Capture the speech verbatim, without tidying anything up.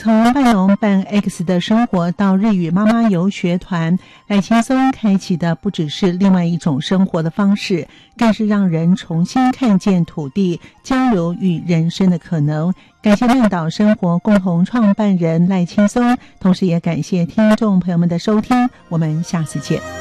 从半农半 X 的生活到日语妈妈游学团，赖青松开启的不只是另外一种生活的方式，更是让人重新看见土地、交流与人生的可能。感谢曼岛生活共同创办人赖青松，同时也感谢听众朋友们的收听，我们下次见。